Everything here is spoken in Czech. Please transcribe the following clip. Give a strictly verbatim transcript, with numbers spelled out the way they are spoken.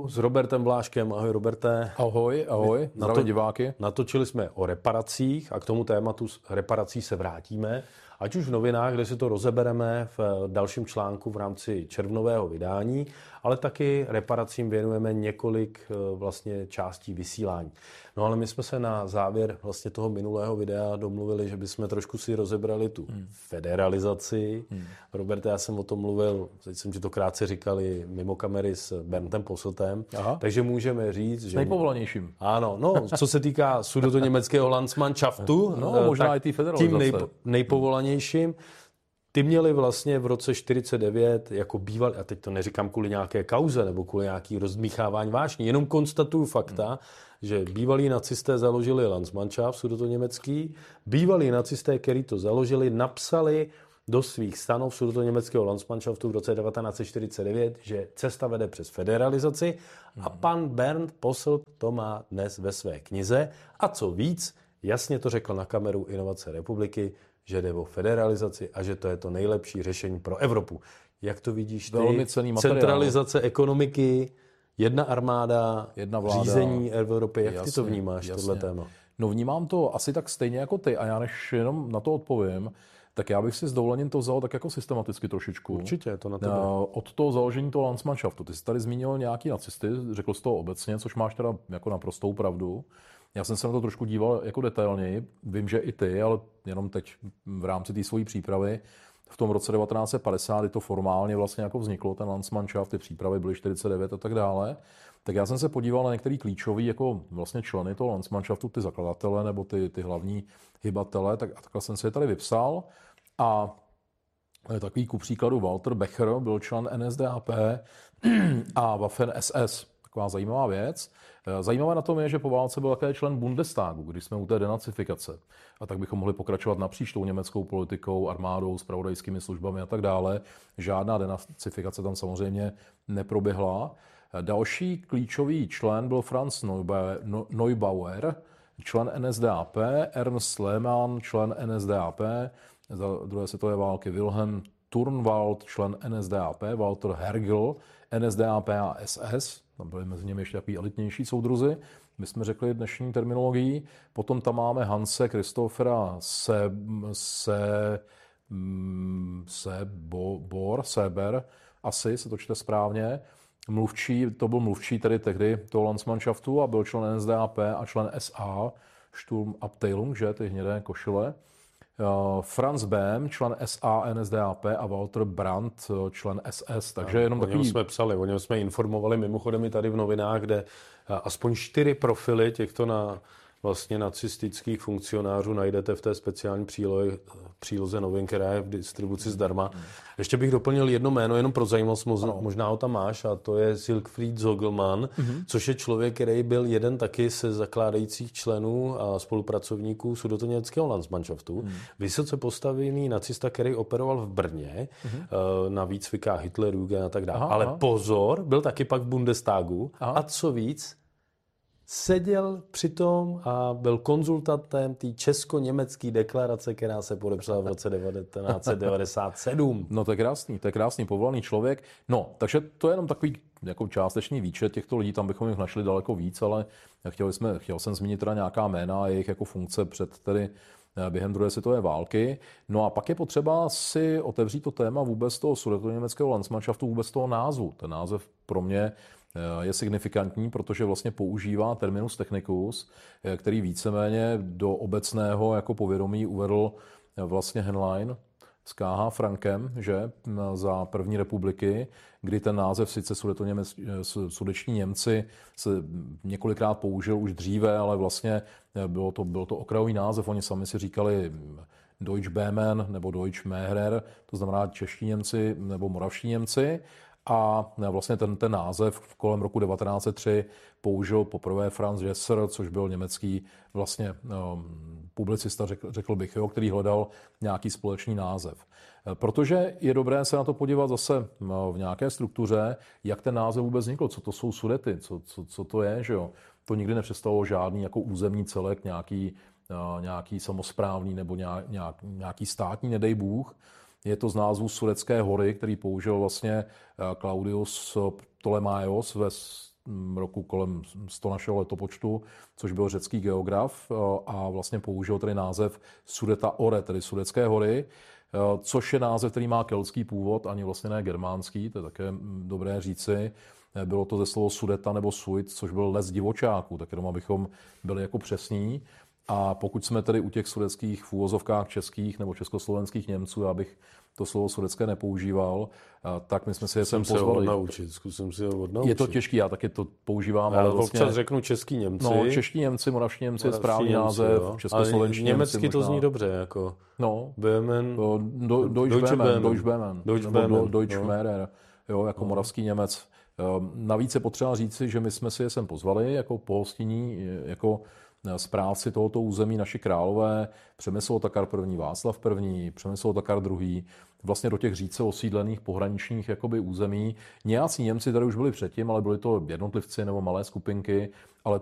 Studiu s Robertem Bláškem. Ahoj, Roberte. Ahoj, ahoj, zdravím diváky. Natočili jsme o reparacích a k tomu tématu reparací se vrátíme. Ať už v novinách, kde si to rozebereme v dalším článku v rámci červnového vydání, ale taky reparacím věnujeme několik vlastně částí vysílání. No ale my jsme se na závěr vlastně toho minulého videa domluvili, že bychom trošku si rozebrali tu hmm. federalizaci. Hmm. Roberte, já jsem o tom mluvil, teď jsem ti to krátce říkali mimo kamery s Berndem Posseltem, Aha. takže můžeme říct, že... Nejpovolanějším. Ano, no, co se týká sudetoněmeckého Landsmannschaftu, no, možná i té federalizace. Tím nejpo, nejpovolanějším. Ty měli vlastně v roce čtyřicet devět jako bývalý, a teď to neříkám kvůli nějaké kauze nebo kvůli nějaký rozdmíchávání vášní, jenom konstatuju fakta, hmm. že bývalí nacisté založili Landsmannschaft sudetoněmecký, bývalí nacisté, kteří to založili, napsali do svých stanov sudetoněmeckého Landsmannschaftu v roce devatenáct set čtyřicet devět, že cesta vede přes federalizaci hmm. a pan Bernd Posselt to má dnes ve své knize. A co víc, jasně to řekl na kameru Inovace republiky, že jde o federalizaci a že to je to nejlepší řešení pro Evropu. Jak to vidíš ty? Velmi cenný materiál. Centralizace ekonomiky, jedna armáda, jedna vláda, řízení Evropy. Jak jasně, ty to vnímáš, jasně. tohle téma? No vnímám to asi tak stejně jako ty a já než jenom na to odpovím, tak já bych si s dovolením to vzal tak jako systematicky trošičku. Určitě, je to na tebe. Od toho založení toho Landsmannschaftu. Ty jsi tady zmínil nějaký nacisty, řekl jsi to obecně, což máš teda jako naprostou pravdu. Já jsem se na to trošku díval jako detailněji. Vím, že i ty, ale jenom teď v rámci té svojí přípravy. V tom roce devatenáct set padesát, kdy to formálně vlastně jako vzniklo, ten Landsmannschaft, ty přípravy byly čtyřicet devět a tak dále. Tak já jsem se podíval na některý klíčový jako vlastně členy toho Landsmannschaftu, ty zakladatele nebo ty, ty hlavní hybatele, tak a takhle jsem si je tady vypsal. A takový ku příkladu Walter Becher byl člen N S D A P a Waffen S S. Taková zajímavá věc. Zajímavé na tom je, že po válce byl také člen Bundestagu, když jsme u té denacifikace. A tak bychom mohli pokračovat napříč tou německou politikou, armádou, zpravodajskými službami a tak dále. Žádná denacifikace tam samozřejmě neproběhla. Další klíčový člen byl Franz Neubauer, člen N S D A P, Ernst Lehmann, člen N S D A P, za druhé světové války Wilhelm Turnwald, člen N S D A P, Walter Hergel, N S D A P a S S, tam byly mezi nimi ještě takový elitnější soudruzi, my jsme řekli dnešní terminologií. Potom tam máme Hanse Christophera Se, Se, Se Bo, Bor, Seber, asi se to čte správně. Mluvčí, to byl mluvčí tedy tehdy toho Landsmannschaftu a byl člen N S D A P a člen S A, Sturmabteilung, že, ty hnědé košile. Franz Böhm, člen S A N S D A P a Walter Brandt, člen S S. Takže jenom o něm takový... jsme psali, o něm jsme informovali mimochodem i tady v novinách, kde aspoň čtyři profily těchto na vlastně nacistických funkcionářů najdete v té speciální příloze, příloze novin, která je v distribuci zdarma. Ještě bych doplnil jedno jméno, jenom pro zajímavost, možná, možná ho tam máš, a to je Siegfried Zoglmann, mm-hmm. což je člověk, který byl jeden taky ze zakládajících členů a spolupracovníků sudetoněmeckého Landsmannschaftu. Mm. Vysoce postavený nacista, který operoval v Brně mm-hmm. na výcvikách Hitlerjugend a tak dále. Aha, Ale aha. pozor, byl taky pak v Bundestagu aha. a co víc, seděl přitom a byl konzultantem té česko-německé deklarace, která se podepsala v roce devatenáct set devadesát sedm. No to je krásný, to je krásný, povolaný člověk. No, takže to je jenom takový jako částečný výčet těchto lidí, tam bychom jich našli daleko víc, ale chtěli jsme, chtěl jsem zmínit teda nějaká jména a jejich jako funkce před tedy během druhé světové války. No a pak je potřeba si otevřít to téma vůbec toho sudetoněmeckého Landsmannschaftu, vůbec toho názvu. Ten název pro mě je signifikantní, protože vlastně používá terminus technicus, který víceméně do obecného jako povědomí uvedl vlastně Henlein s K H Frankem, že za první republiky, kdy ten název sice sudeční Němci se několikrát použil už dříve, ale vlastně bylo to, bylo to okrajový název, oni sami si říkali Deutschböhmen nebo Deutschmährer, to znamená čeští Němci nebo moravští Němci. A vlastně ten, ten název kolem roku devatenáct set tři použil poprvé Franz Jesser, což byl německý vlastně um, publicista, řekl, řekl bych, jo, který hledal nějaký společný název. Protože je dobré se na to podívat zase v nějaké struktuře, jak ten název vůbec vznikl, co to jsou Sudety, co, co, co to je, že jo. To nikdy nepředstavilo žádný jako územní celek, nějaký, uh, nějaký samosprávný nebo nějak, nějak, nějaký státní, nedej Bůh. Je to z názvu Sudecké hory, který použil vlastně Claudius Ptolemaios ve roku kolem sto našeho letopočtu, což byl řecký geograf a vlastně použil tedy název Sudeta Ore, tedy Sudecké hory, což je název, který má keltský původ, ani vlastně ne germánský, to je také dobré říci. Bylo to ze slovo Sudeta nebo Suit, což byl les divočáků, tak jenom abychom byli jako přesní. A pokud jsme tedy u těch sudeckých v úvozovkách českých nebo československých Němců, já bych to slovo sudecké nepoužíval, tak my jsme si je sem pozvali. Zkusím se ho odnaučit, zkusím si ho odnaučit. Je to těžký, já taky to používám. Já ale vlastně, občas řeknu český Němci. No, čeští Němci, moravští Němci je správný Němci, název, jo. českoslovenští Německy Němci to možná. zní dobře, jako No, Böhmen, do, do, Deutsche Böhmen, Deutsche Böhmen, Deutsche nebo Böhmen, do, Deutsche no. Mährer, jo, jako no. moravský Němec. Navíc je potřeba říci, že my jsme si je sem pozvali jako pohostinní, jako správci tohoto území, naši králové, Přemysl Otakar první, Václav první, Přemysl Otakar druhý, vlastně do těch říce osídlených pohraničních jakoby území. Nějací Němci tady už byli předtím, ale byli to jednotlivci nebo malé skupinky, ale